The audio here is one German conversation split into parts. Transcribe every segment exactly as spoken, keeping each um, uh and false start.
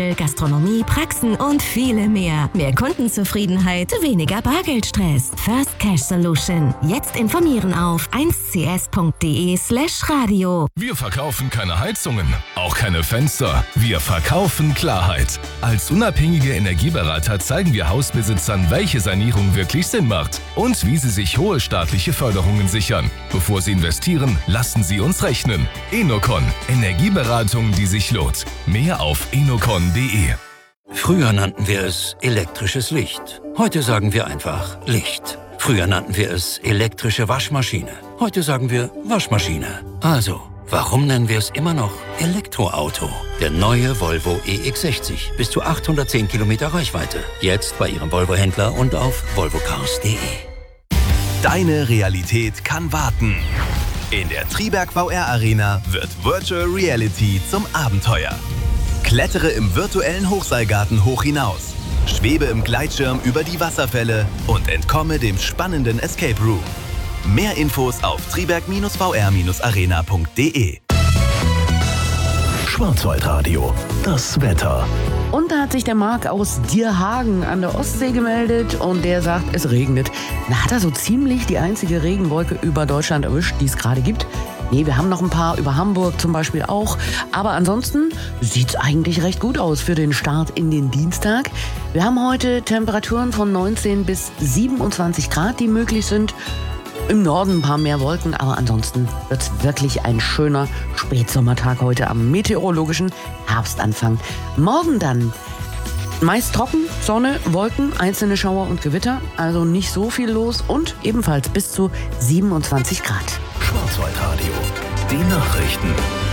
Gastronomie, Praxen und viele mehr. Mehr Kundenzufriedenheit, weniger Bargeldstress. First Cash Solution. Jetzt informieren auf eins c s punkt d e slash radio. Wir verkaufen keine Heizungen, auch keine Fenster. Wir verkaufen Klarheit. Als unabhängige Energieberater zeigen wir Hausbesitzern, welche Sanierung wirklich Sinn macht und wie sie sich hohe staatliche Förderungen sichern. Bevor sie investieren, lassen sie uns rechnen. Enocon. Energieberatung, die sich lohnt. Mehr auf enocon punkt d e. Früher nannten wir es elektrisches Licht. Heute sagen wir einfach Licht. Früher nannten wir es elektrische Waschmaschine. Heute sagen wir Waschmaschine. Also, warum nennen wir es immer noch Elektroauto? Der neue Volvo E X sechzig. Bis zu achthundertzehn Kilometer Reichweite. Jetzt bei Ihrem Volvo-Händler und auf volvo cars punkt d e. Deine Realität kann warten. In der Triberg V R Arena wird Virtual Reality zum Abenteuer. Klettere im virtuellen Hochseilgarten hoch hinaus, schwebe im Gleitschirm über die Wasserfälle und entkomme dem spannenden Escape Room. Mehr Infos auf triberg v r arena punkt d e. Schwarzwaldradio, das Wetter. Und da hat sich der Marc aus Dierhagen an der Ostsee gemeldet und der sagt, es regnet. Da hat er so ziemlich die einzige Regenwolke über Deutschland erwischt, die es gerade gibt. Nee, wir haben noch ein paar über Hamburg zum Beispiel auch. Aber ansonsten sieht es eigentlich recht gut aus für den Start in den Dienstag. Wir haben heute Temperaturen von neunzehn bis siebenundzwanzig Grad, die möglich sind. Im Norden ein paar mehr Wolken, aber ansonsten wird es wirklich ein schöner Spätsommertag heute am meteorologischen Herbstanfang. Morgen dann meist trocken, Sonne, Wolken, einzelne Schauer und Gewitter, also nicht so viel los und ebenfalls bis zu siebenundzwanzig Grad. Schwarzwaldradio, die Nachrichten.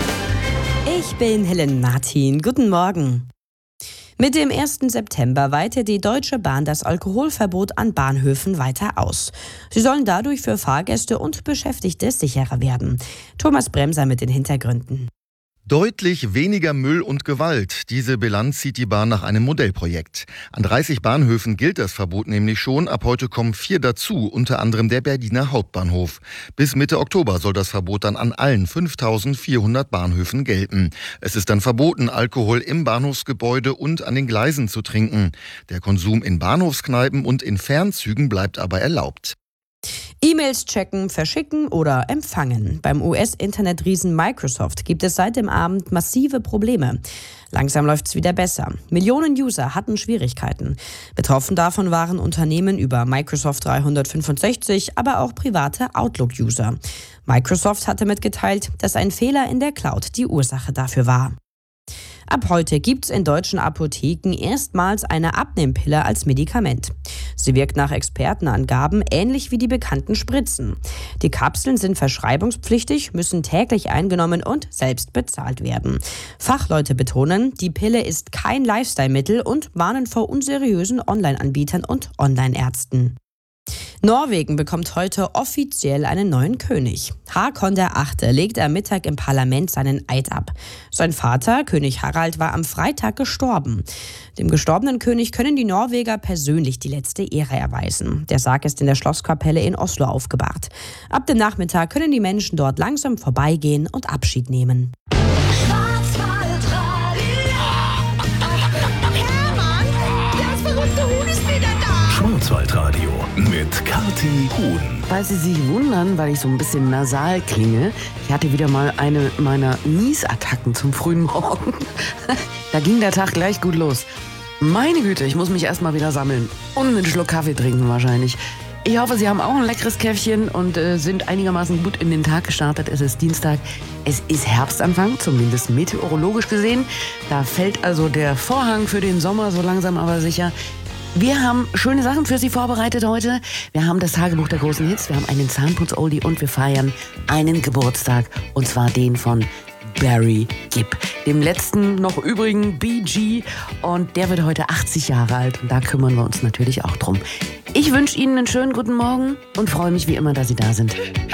Ich bin Helen Martin. Guten Morgen. Mit dem ersten September weitet die Deutsche Bahn das Alkoholverbot an Bahnhöfen weiter aus. Sie sollen dadurch für Fahrgäste und Beschäftigte sicherer werden. Thomas Bremser mit den Hintergründen. Deutlich weniger Müll und Gewalt. Diese Bilanz zieht die Bahn nach einem Modellprojekt. An dreißig Bahnhöfen gilt das Verbot nämlich schon. Ab heute kommen vier dazu, unter anderem der Berliner Hauptbahnhof. Bis Mitte Oktober soll das Verbot dann an allen fünftausendvierhundert Bahnhöfen gelten. Es ist dann verboten, Alkohol im Bahnhofsgebäude und an den Gleisen zu trinken. Der Konsum in Bahnhofskneipen und in Fernzügen bleibt aber erlaubt. E-Mails checken, verschicken oder empfangen. Beim U S-Internetriesen Microsoft gibt es seit dem Abend massive Probleme. Langsam läuft es wieder besser. Millionen User hatten Schwierigkeiten. Betroffen davon waren Unternehmen über Microsoft dreihundertfünfundsechzig, aber auch private Outlook-User. Microsoft hatte mitgeteilt, dass ein Fehler in der Cloud die Ursache dafür war. Ab heute gibt's in deutschen Apotheken erstmals eine Abnehmpille als Medikament. Sie wirkt nach Expertenangaben ähnlich wie die bekannten Spritzen. Die Kapseln sind verschreibungspflichtig, müssen täglich eingenommen und selbst bezahlt werden. Fachleute betonen, die Pille ist kein Lifestyle-Mittel und warnen vor unseriösen Online-Anbietern und Online-Ärzten. Norwegen bekommt heute offiziell einen neuen König. Håkon der Achte legt am Mittag im Parlament seinen Eid ab. Sein Vater, König Harald, war am Freitag gestorben. Dem gestorbenen König können die Norweger persönlich die letzte Ehre erweisen. Der Sarg ist in der Schlosskapelle in Oslo aufgebahrt. Ab dem Nachmittag können die Menschen dort langsam vorbeigehen und Abschied nehmen. Schwarzwaldradio mit Kathi Huhn. Falls Sie sich wundern, weil ich so ein bisschen nasal klinge, ich hatte wieder mal eine meiner Niesattacken zum frühen Morgen. Da ging der Tag gleich gut los. Meine Güte, ich muss mich erstmal wieder sammeln und einen Schluck Kaffee trinken wahrscheinlich. Ich hoffe, Sie haben auch ein leckeres Käffchen und äh, sind einigermaßen gut in den Tag gestartet. Es ist Dienstag, es ist Herbstanfang, zumindest meteorologisch gesehen. Da fällt also der Vorhang für den Sommer so langsam aber sicher. Wir haben schöne Sachen für Sie vorbereitet heute. Wir haben das Tagebuch der großen Hits, wir haben einen Zahnputz-Oldie und wir feiern einen Geburtstag. Und zwar den von Barry Gibb, dem letzten noch übrigen Bee Gee. Und der wird heute achtzig Jahre alt und da kümmern wir uns natürlich auch drum. Ich wünsche Ihnen einen schönen guten Morgen und freue mich wie immer, dass Sie da sind.